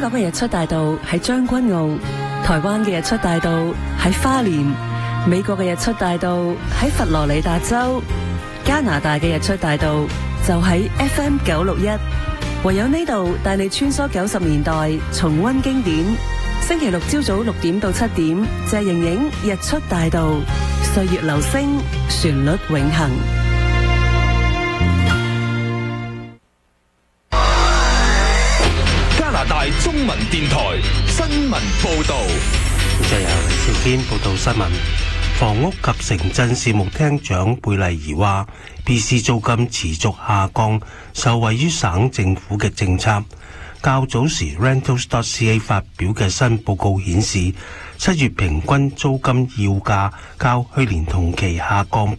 港嘅日出大道喺將軍澳，台灣嘅日出大道喺花蓮，美國嘅日出大道喺佛羅里達州，加拿大嘅日出大道就喺 FM 961。唯有呢度帶你穿梭90年代，重溫經典。星期六朝早6點到7點，謝盈盈日出大道，歲月留聲，旋律永恆。 加拿大中文電台新聞報道。 就由李兆堅報道新聞。房屋及城鎮事務廳長貝麗儀話 ，BC 租金持續下降，受惠於省政府嘅政策。較早時 Rentals.ca 發表嘅新報告顯示，7月平均租金要價較去年同期下降